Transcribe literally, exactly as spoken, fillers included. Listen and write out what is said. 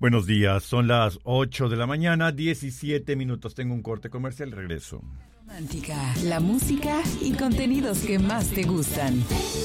Buenos días, son las ocho de la mañana, diecisiete minutos. Tengo un corte comercial, regreso. Romántica, la música y contenidos que más te gustan.